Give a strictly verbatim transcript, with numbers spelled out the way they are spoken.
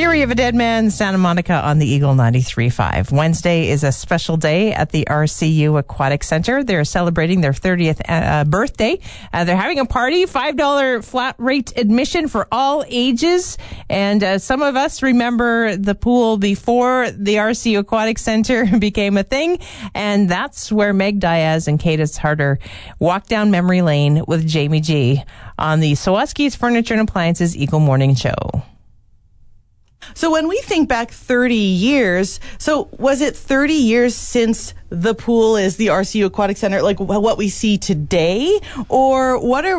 Diary of a Dead Man, Santa Monica on the Eagle ninety-three point five. Wednesday is a special day at the R C U Aquatic Center. They're celebrating their thirtieth uh, birthday. Uh, they're having a party, five dollars flat rate admission for all ages. And uh, some of us remember the pool before the R C U Aquatic Center became a thing. And that's where Meg Diaz and Cadis Harder walked down memory lane with Jamie G on the Sawaski's Furniture and Appliances Eagle Morning Show. So when we think back thirty years, so was it thirty years since the pool is the R C U Aquatic Center, like what we see today? Or what are